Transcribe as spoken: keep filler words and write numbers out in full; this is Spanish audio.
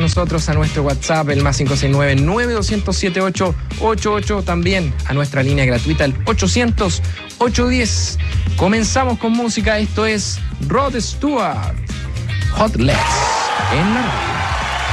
nosotros a nuestro WhatsApp, el más cinco seis nueve, nueve dos cero cero, siete ocho ocho ocho, también a nuestra línea gratuita, el ochocientos, ochocientos diez. Comenzamos con música, esto es Rod Stewart, Hot Legs, en la radio.